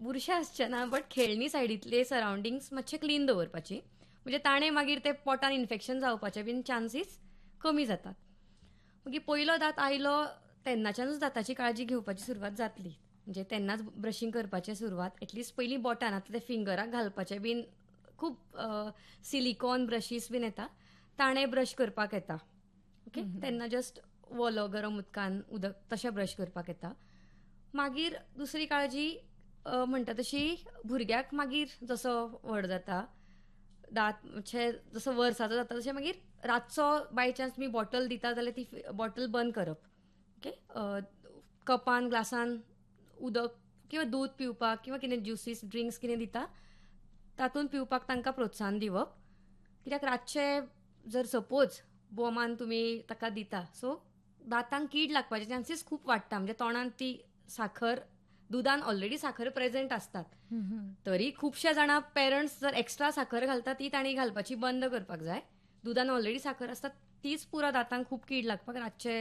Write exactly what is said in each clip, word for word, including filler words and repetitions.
बुरशे आसचे ना, बट खेळणी सायडींतले सरावंडिंग्स मातशे क्लीन दवरपाची, म्हणजे ताणें मागीर ते पोटान इन्फेक्शन जावपाचे बीन चान्सीस कमी जातात. मागीर पयलो दांत आयलो तेन्नाच्यानूच दांताची काळजी घेवपाची सुरवात जातली. म्हणजे तेन्नाच ब्रशींग करपाचें सुरवात, एटलिस्ट पयलीं बोटान आतां ते फिंगराक घालपाचें बीन खूब सिलिकॉन ब्रशीस बीन येता, ताणें ब्रश करपाक येता. ओके, तेन्ना जस्ट वलो गरम उदकान उदक तशें ब्रश करपाक येता. मागीर दुसरी काळजी म्हणटा तशी भुरग्याक मागीर जसो व्हड जाता दांत मातशे जसो वर्साचो जाता तशें मागीर रातचो बाय चान्स तुमी बॉटल दिता जाल्यार ती बॉटल बंद करप. ओके, कपान ग्लासान उदक किंवा दूद पिवपाक किंवा कितें ज्युसीस ड्रिंक्स कितें दिता तातूंत पिवपाक तांकां प्रोत्साहन दिवप. कित्याक रातचे जर सपोज बोमान तुमी ताका दिता सो दांतांक कीड लागपाचे चान्सीस खूब वाडटा. म्हणजे तोंडांत ती साखर दुदान ऑलरेडी साखर प्रेझेंट आसतात, तरी खुबशे जाणां पेरंट्स जर एक्स्ट्रा साखर घालता ती तांणी घालपाची बंद करपाक जाय. दुदान ऑलरेडी साखर आसता तीच पुरो दांतांक खूब कीड लागपाक रातचे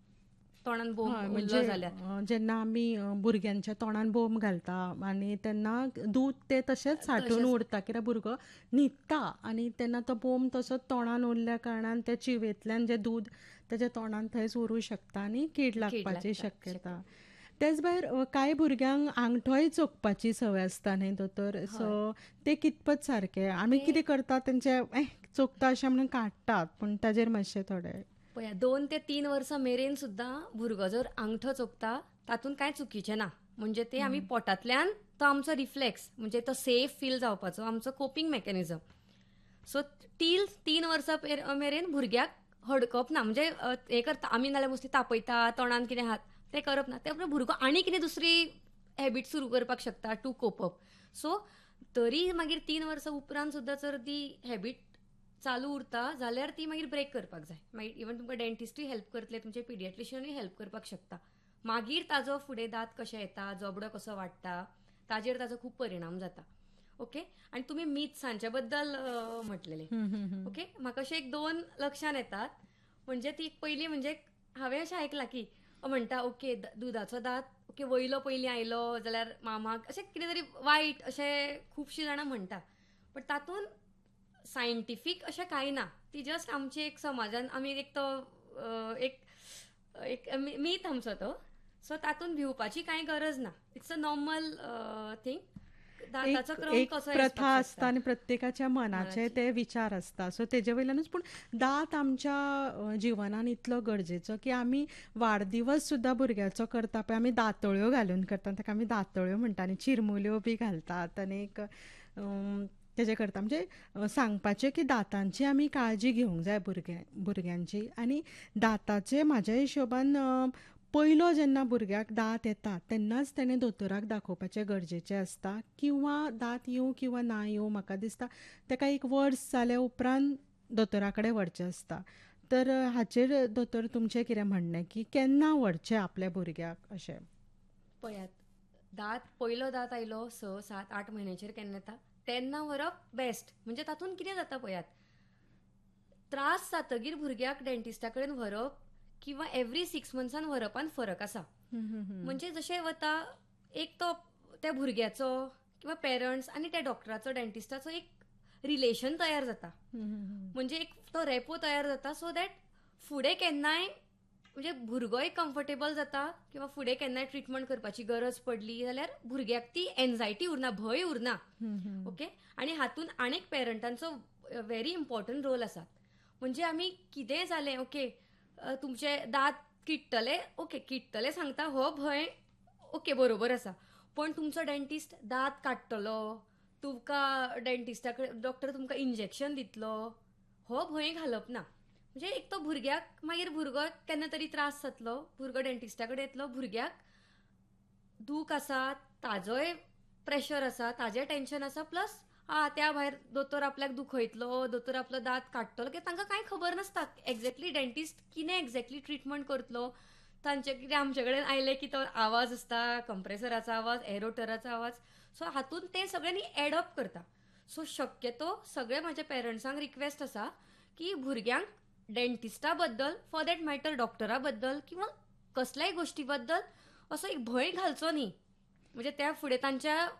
तोंडान बोम उरलो जाल्यार. जेन्ना आमी भुरग्यांच्या तोंडान बोम घालता आनी तेन्ना दूद ते तशेंच साठून उरता, कित्याक भुरगो न्हिदता आनी तेन्ना तो बोम तसोच तोंडान उरल्या कारणान त्या चिवेंतल्यान जें दूद तेज्या तोंडान थंयच उरूं शकता आनी कीड लागपाची शक्यता. तेच भायर कांय भुरग्यांक आंगठोय चोखपाची संवय आसता न्ही दोतोर, सो ते कितपत सारकें? आमी कितें करतात तेंचे चोखता अशें म्हणून काडटात, पूण ताजेर मातशें थोडें पळया, दोन ते तीन वर्सां मेरेन सुद्दां भुरगो जर आंगठो चोखता तातूंत कांय चुकीचें ना. म्हणजे ते आमी पोटांतल्यान तो आमचो रिफ्लेक्स, म्हणजे तो सेफ फील जावपाचो आमचो कोपिंग मेकॅनिझम. सो टील तीन वर्सां मेरेन भुरग्याक हडकप ना. म्हणजे हें करता आमी नाल्यार मस्ती तापयता तोंडान कितें आहात तें करप ना. ते भुरगो आनी कितें दुसरी हॅबीट सुरू करपाक शकता टू कोप अप. सो तरी मागीर तीन वर्सां उपरांत सुद्दां जर ती हॅबीट चालू उरता जाल्यार ती मागीर ब्रेक करपाक जाय. मागीर इवन तुमकां डेंटिस्टूय हेल्प करतले, तुमचे पिडियाट्रिशियनूय हेल्प करपाक शकता. मागीर ताजो फुडें दांत कशे येता, जबडो कसो वाडटा ताजेर ताजो खूब परिणाम जाता. ओके, आनी तुमी मिथ्सांचे बद्दल म्हटलेले. ओके, म्हाका अशें एक दोन लक्षान येतात. म्हणजे ती पयली म्हणजे हांवें अशें आयकलां की म्हणटा ओके दुदाचो दांत ओके वयलो पयलीं आयलो जाल्यार मामाक अशें कितें तरी वायट अशें खुबशीं जाणां म्हणटा. बट तातूंत सायंटिफीक अशें कांय ना. ती जस्ट आमची एक समाजान आमी एक तो एक एक मीथ आमचो तो. सो तातूंत भिवपाची कांय गरज ना. It's a normal thing. एक प्रथा आसता आनी प्रत्येकाच्या मनाचे ते विचार आसता, सो तेजे वयल्यानूच. पूण दांत आमच्या जिवनान इतलो गरजेचो की आमी वाडदिवस सुद्दां भुरग्याचो करता पळय आमी दांतोळ्यो घालून करता, ताका आमी दांतोळ्यो म्हणटा आनी चिरमुल्यो बी घालतात आनीक तेजें करता. म्हणजे सांगपाचें की दांतांची आमी काळजी घेवंक जाय भुरग्यां भुरग्यांची. आनी दांताचे म्हाज्या हिशोबान पयलो जेन्ना भुरग्याक दांत येता तेन्नाच तेणें दोतोराक दाखोवपाचें गरजेचें आसता. किंवा दांत येवं किंवा ना येवं म्हाका दिसता ताका एक वर्स जाल्या उपरांत दोतोरा कडेन व्हरचें आसता. तर हाचेर दोतोर तुमचें कितें म्हणणें की केन्ना व्हरचें आपल्या भुरग्याक अशें? पळयात, दांत पयलो दांत आयलो स सात आठ म्हयन्याचेर केन्ना येता तेन्ना व्हरप बेस्ट. म्हणजे तातूंत कितें जाता पळयात, त्रास जातकीर भुरग्याक डेंटिस्टा कडेन व्हरप किंवा एवरी सिक्स मंथ्सान व्हरपान फरक आसा. म्हणजे जशें वता एक तो त्या भुरग्याचो किंवा पेरंट्स आनी त्या डॉक्टराचो डेंटिस्टाचो एक रिलेशन तयार जाता. म्हणजे एक तो रेपो तयार जाता. सो दॅट फुडें केन्नाय म्हणजे भुरगोय कम्फर्टेबल जाता किंवा फुडें केन्नाय ट्रिटमेंट करपाची गरज पडली जाल्यार भुरग्याक ती एन्झायटी उरना, भंय उरना. ओके, आनी हातूंत आनीक पेरंटांचो व्हेरी इम्पॉर्टंट रोल आसा. म्हणजे आमी कितेंय जालें ओके तुमचे दांत किडटले ओके किडटले सांगता हो भंय ओके बरोबर आसा. पण तुमचो डेंटिस्ट दांत काडटलो, तुमकां डेंटिस्टा कडेन डॉक्टर तुमकां इंजेक्शन दितलो हो भंय घालप ना. म्हणजे एक तो भुरग्याक मागीर भुरगो केन्ना तरी त्रास जातलो, भुरगो डेंटिस्टा कडेन येतलो, भुरग्याक दूख आसा, ताजोय प्रेशर आसा, ताजें टेन्शन आसा, प्लस आ त्या भायर दोतोर आपल्याक दुखयतलो, दोतोर आपलो दांत काडटलो की तांकां कांय खबर नासता एक्झॅक्टली डेंटिस्ट कितें एक्झॅक्टली ट्रिटमेंट करतलो. तांचे कितें आमचे कडेन आयले की तो आवाज आसता, कंप्रेसराचो आवाज, एरोटराचो आवाज. सो हातूंत तें सगळ्यांनी एडॉप्ट करता. सो शक्यतो सगळे म्हाज्या पेरंट्सांक रिक्वेस्ट आसा की भुरग्यांक डेंटिस्टा बद्दल फॉर दॅट मॅटर डॉक्टरा बद्दल किंवा कसल्याय गोश्टी बद्दल असो एक भंय घालचो न्ही. म्हणजे त्या फुडें तांच्या